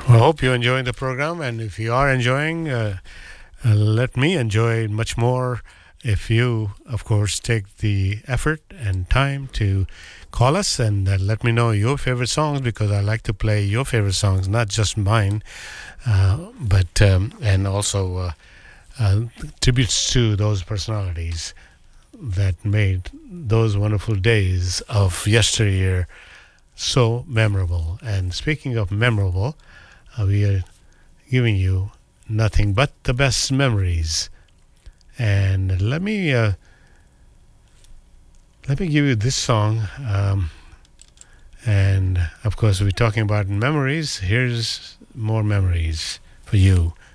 I hope you're enjoying the program, and if you are enjoying, let me enjoy it much more if you, of course, take the effort and time to call us and let me know your favorite songs because I like to play your favorite songs, not just mine, but and also tributes to those personalities that made those wonderful days of yesteryear so memorable. And speaking of memorable, we are giving you nothing but the best memories. And let me give you this song. And of course, we're talking about memories. Here's more memories for you.